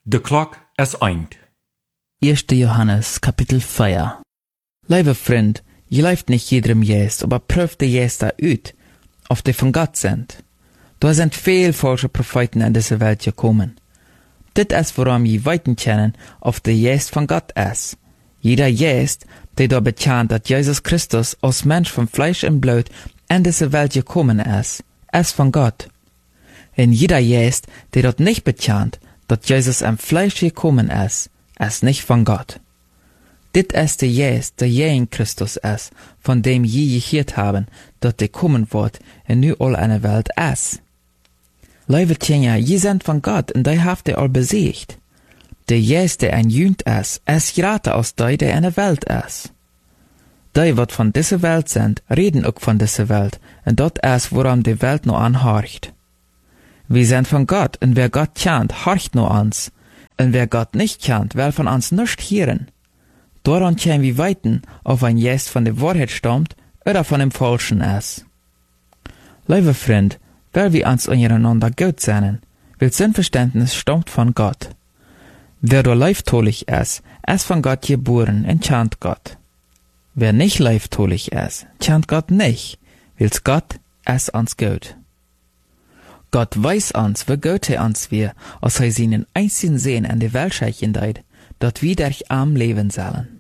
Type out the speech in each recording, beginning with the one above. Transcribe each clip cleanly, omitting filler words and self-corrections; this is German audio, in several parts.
De klok is eind. 1. Johannes, Kapitel 4. Liebe Freund, je leeft nicht jedem Geist, aber prüft de Geister uit, of die von Gott sind. Da sind viel falsche Propheten in diese Welt gekommen. Dit ist, worum je weiten kennen, of de Geist von Gott ist. Jeder Geist, der da bekannt, dass Jesus Christus als Mensch von Fleisch und Blut in diese Welt gekommen ist von Gott. Und jeder Geist, der dort nicht bekannt, dass Jesus im Fleisch gekommen ist nicht von Gott. Dit ist der Geist, der je in Christus ist, von dem je gehört haben, dass der kommen wird und nu all eine Welt ist. Liebe Kinder, je sind von Gott und die habt ihr all besiegt. Der Geist, der ein Jünd ist grater als die, der eine Welt ist. Die, wat von dieser Welt sind, reden auch von dieser Welt, und dort ist, woran die Welt nur anhorcht. Wir sind von Gott, und wer Gott kennt, horcht nur ans. Und wer Gott nicht kennt, will von uns nicht hören. Daran können wir weiten, ob ein Geist von der Wahrheit stammt oder von dem Falschen ist. Liebe Freund, weil wir uns untereinander gut sein, weil Sinnverständnis stammt von Gott. Wer da leiftolig ist von Gott geboren und kennt Gott. Wer nicht leiftolig ist, kennt Gott nicht, weil's Gott ist uns gut. Gott weiß uns, wie gut er uns wir, als er seinen einzigen Sehen an die Welt scheichen deit, dat wir durch arm leben sollen.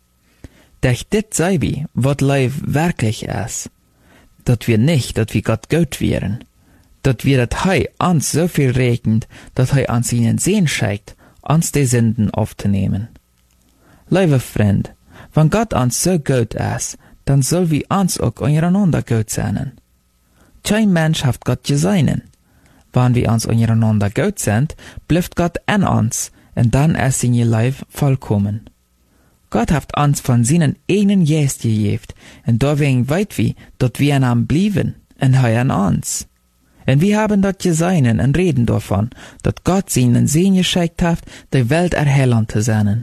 Durch dit sei wir, wat Leib wirklich ist, dat wir nicht, dat wir Gott gut wären, dat wir dat Hei uns so viel regnet, dat Hei uns ihnen Sehen scheicht, uns die Sünden aufzunehmen. Liebe Freund, wenn Gott uns so gut ist, dann soll wir uns auch untereinander gut sein. Kein Mensch hat Gott gesehen. Wenn wir uns untereinander gut sind, bleibt Gott in uns, und dann ist sein Leib vollkommen. Gott hat uns von seinen eigenen Geist gegeben, und deswegen weit wir, dass wir in ihm blieben, und er in uns. Und wir haben dort gesehen und reden davon, dass Gott seinen Sehen geschickt hat, die Welt erhellen zu sein.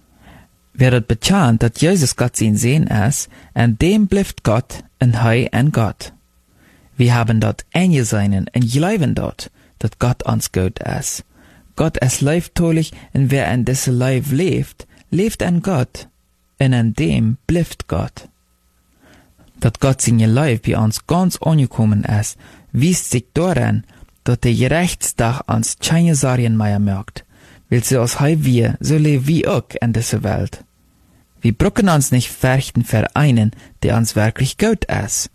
Wer hat bekannt, dass Jesus Gott sein Sehen ist, und dem bleibt Gott, und er in Gott. Wir haben dort eingesehen und glauben dort, dass Gott uns gut ist. Gott ist leibtolig, und wer in diesem Leib lebt in Gott, und in dem bleibt Gott. Dass Gott sein Leib bei uns ganz angekommen ist, wies sich daran, dass der Gerichtstag uns keine Sorgen mehr macht, weil so als wir, so leben wir auch in dieser Welt. Wir brauchen uns nicht fürchten für einen, der uns wirklich gut ist.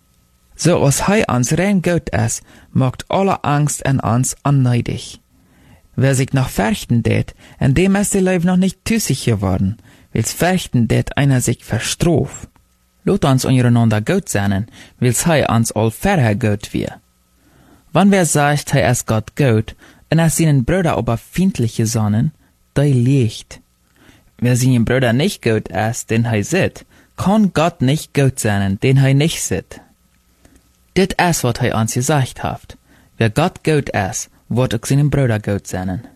So als uns rein gut ist, macht alle Angst an uns unneidig. Wer sich noch fürchten tät, in dem ist der Leib noch nicht tüssig geworden, weil's fürchten tät einer sich verstrof. Lot uns untereinander gut sein, weil's uns all vorher gut wir. Wann wer sagt, ist Gott gut, und seinen Brüder aber findliche Sonnen, der liegt. Wer seinen Brüder nicht gut ist, den sieht, kann Gott nicht gut sein, den nicht sieht. Dit ist, was uns gesagt hat. Wer Gott gut ist, wird auch seinen Brüder gut sein.